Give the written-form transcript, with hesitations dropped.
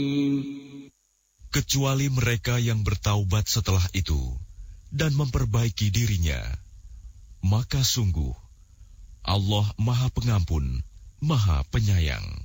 Kecuali mereka yang bertaubat setelah itu dan memperbaiki dirinya, maka sungguh Allah Maha Pengampun, Maha Penyayang.